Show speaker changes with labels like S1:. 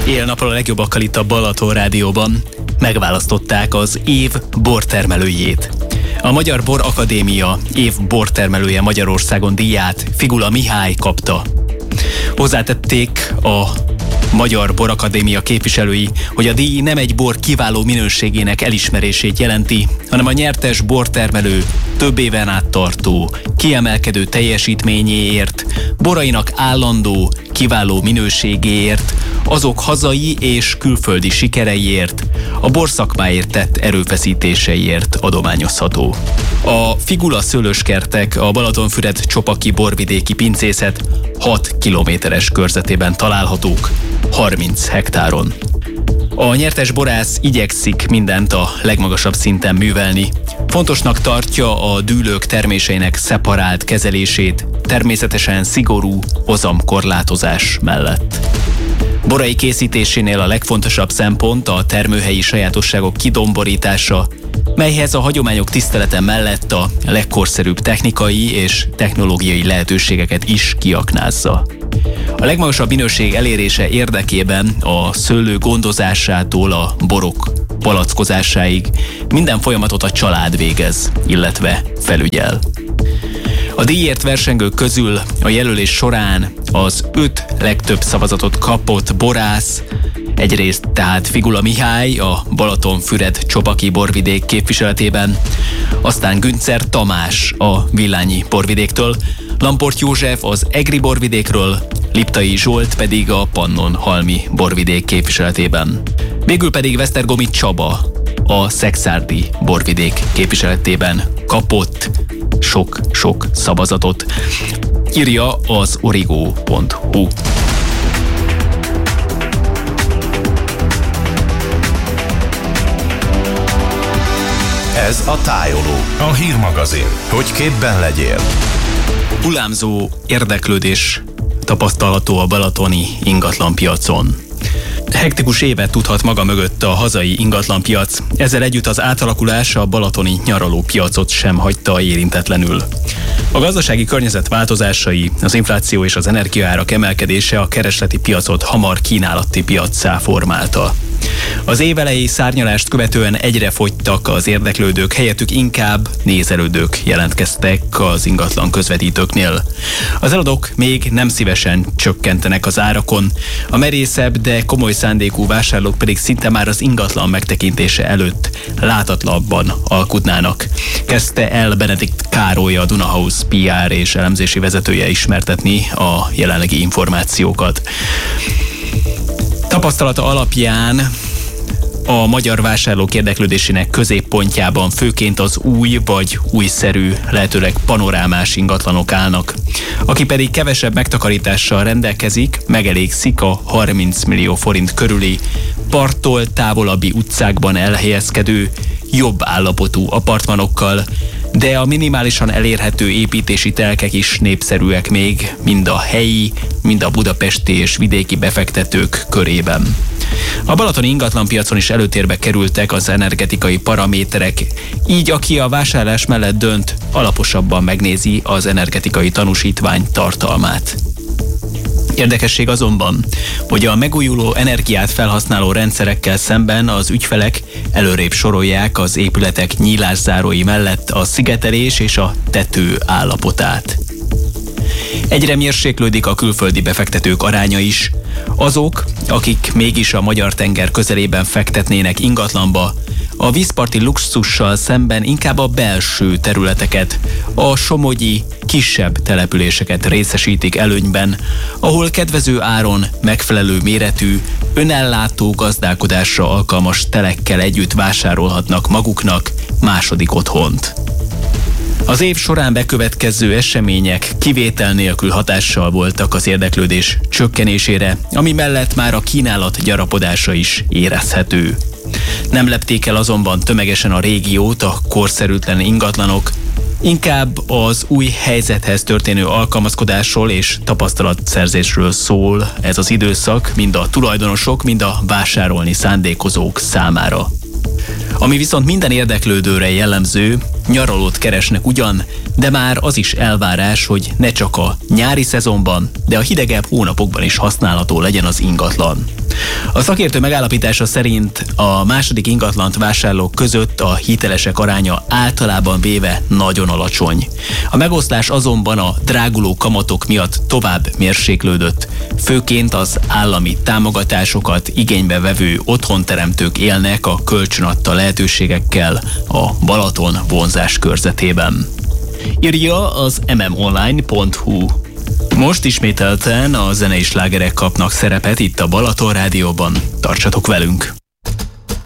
S1: Éjjel-nappal a legjobbakkal itt a Balaton Rádióban. Megválasztották az év bortermelőjét. A Magyar Bor Akadémia év bortermelője Magyarországon díját Figula Mihály kapta. Hozzátették a Magyar Bor Akadémia képviselői, hogy a díj nem egy bor kiváló minőségének elismerését jelenti, hanem a nyertes bortermelő több éven át tartó, kiemelkedő teljesítményéért, borainak állandó, kiváló minőségéért, azok hazai és külföldi sikereiért, a borszakmáért tett erőfeszítéseiért adományozható. A Figula szőlőskertek a Balatonfüred-Csopaki borvidéki pincészet 6 kilométeres körzetében találhatók, 30 hektáron. A nyertes borász igyekszik mindent a legmagasabb szinten művelni. Fontosnak tartja a dűlők terméseinek szeparált kezelését, természetesen szigorú hozamkorlátozás mellett. Borai készítésénél a legfontosabb szempont a termőhelyi sajátosságok kidomborítása, melyhez a hagyományok tisztelete mellett a legkorszerűbb technikai és technológiai lehetőségeket is kiaknázza. A legmagasabb minőség elérése érdekében a szőlő gondozásától a borok palackozásáig minden folyamatot a család végez, illetve felügyel. A díjért versengők közül a jelölés során az 5 legtöbb szavazatot kapott borász, egyrészt tehát Figula Mihály a Balatonfüred-Csopaki borvidék képviseletében, aztán Güncer Tamás a Villányi borvidéktől, Lamport József az Egri borvidékről, Liptai Zsolt pedig a Pannonhalmi borvidék képviseletében. Végül pedig Vesztergomi Csaba a Szekszárdi borvidék képviseletében kapott sok szavazatot, írja az origo.hu.
S2: Ez a Tájoló, a hírmagazin, hogy képben legyél.
S1: Hullámzó érdeklődés tapasztalható a balatoni ingatlanpiacon. Hektikus évet tudhat maga mögött a hazai ingatlanpiac, ezzel együtt az átalakulás a balatoni nyaralópiacot sem hagyta érintetlenül. A gazdasági környezet változásai, az infláció és az energiaárak emelkedése a keresleti piacot hamar kínálati piaccá formálta. Az évelei szárnyalást követően egyre fogytak az érdeklődők, helyettük inkább nézelődők jelentkeztek az ingatlan közvetítőknél. Az eladók még nem szívesen csökkentenek az árakon, a merészebb, de komoly szándékú vásárlók pedig szinte már az ingatlan megtekintése előtt látatlanban alkudnának. Kezdte el Benedikt Károly, a Dunahouse PR és elemzési vezetője ismertetni a jelenlegi információkat. Tapasztalata alapján a magyar vásárlók érdeklődésének középpontjában főként az új vagy újszerű, lehetőleg panorámás ingatlanok állnak. Aki pedig kevesebb megtakarítással rendelkezik, megelégszik a 30 millió forint körüli, parttól távolabbi utcákban elhelyezkedő, jobb állapotú apartmanokkal, de a minimálisan elérhető építési telkek is népszerűek még, mind a helyi, mind a budapesti és vidéki befektetők körében. A balatoni ingatlanpiacon is előtérbe kerültek az energetikai paraméterek, így aki a vásárlás mellett dönt, alaposabban megnézi az energetikai tanúsítvány tartalmát. Érdekesség azonban, hogy a megújuló energiát felhasználó rendszerekkel szemben az ügyfelek előrébb sorolják az épületek nyílászárói mellett a szigetelés és a tető állapotát. Egyre mérséklődik a külföldi befektetők aránya is. Azok, akik mégis a magyar tenger közelében fektetnének ingatlanba, a vízparti luxussal szemben inkább a belső területeket, a somogyi, kisebb településeket részesítik előnyben, ahol kedvező áron megfelelő méretű, önellátó gazdálkodásra alkalmas telekkel együtt vásárolhatnak maguknak második otthont. Az év során bekövetkező események kivétel nélkül hatással voltak az érdeklődés csökkenésére, ami mellett már a kínálat gyarapodása is érezhető. Nem lepték el azonban tömegesen a régiót a korszerűtlen ingatlanok, inkább az új helyzethez történő alkalmazkodásról és tapasztalatszerzésről szól ez az időszak, mind a tulajdonosok, mind a vásárolni szándékozók számára. Ami viszont minden érdeklődőre jellemző, nyaralót keresnek ugyan, de már az is elvárás, hogy ne csak a nyári szezonban, de a hidegebb hónapokban is használható legyen az ingatlan. A szakértő megállapítása szerint a második ingatlant vásárlók között a hitelesek aránya általában véve nagyon alacsony. A megoszlás azonban a dráguló kamatok miatt tovább mérséklődött. Főként az állami támogatásokat igénybe vevő otthonteremtők élnek a kölcsönadta lehetőségekkel a Balaton vonzás körzetében. Írja az mmonline.hu. Most ismételten a zenei slágerek kapnak szerepet itt a Balaton Rádióban. Tartsatok velünk!